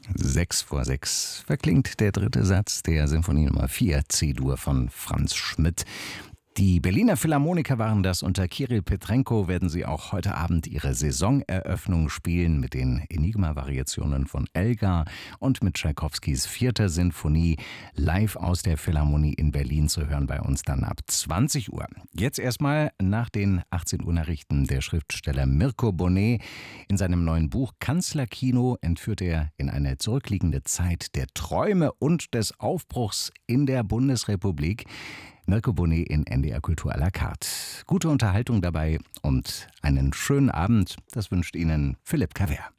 6 vor 6 verklingt der dritte Satz der Sinfonie Nummer 4 C-Dur von Franz Schmidt. Die Berliner Philharmoniker waren das. Unter Kirill Petrenko werden sie auch heute Abend ihre Saisoneröffnung spielen mit den Enigma-Variationen von Elgar und mit Tschaikowskis 4. Sinfonie live aus der Philharmonie in Berlin zu hören bei uns dann ab 20 Uhr. Jetzt erstmal nach den 18 Uhr Nachrichten der Schriftsteller Mirko Bonet. In seinem neuen Buch Kanzlerkino entführt er in eine zurückliegende Zeit der Träume und des Aufbruchs in der Bundesrepublik. Mirko Bonet in NDR Kultur à la carte. Gute Unterhaltung dabei und einen schönen Abend. Das wünscht Ihnen Philipp Cavert.